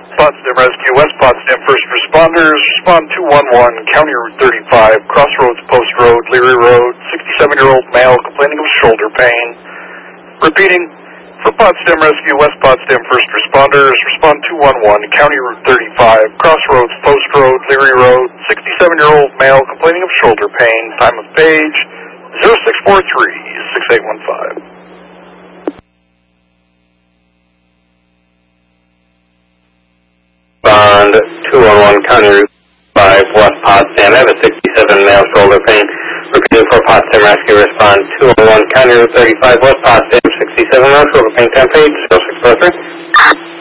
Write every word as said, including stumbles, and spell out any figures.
Potsdam Rescue, West Potsdam First Responders, respond two one one, County Route thirty-five, Crossroads Post Road, Leary Road, sixty-seven-year-old male complaining of shoulder pain. Repeating, for Potsdam Rescue, West Potsdam First Responders, respond two one one, County Route thirty-five, Crossroads Post Road, Leary Road, sixty-seven-year-old male complaining of shoulder pain, time of page zero six four three, six eight one five. Bond two one one, County Route five, West Potsdam. I have a sixty-seven male shoulder pain. Repeating for Potsdam Rescue, respond two one one, County Route thirty-five, West Potsdam, sixty-seven male shoulder pain, time page zero six four three.